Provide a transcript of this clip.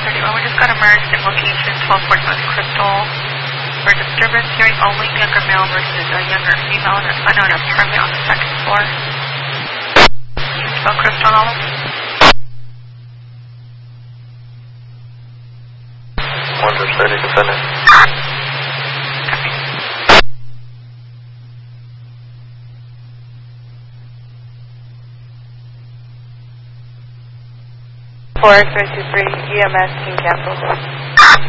1031. We just got emerged in location 1241 Crystal for disturbance, hearing only, younger male versus a younger female and an unknown apartment on the second floor. Spell Crystal all. Understood, defendant. Copy. 4X-ray 23, EMS team cancel.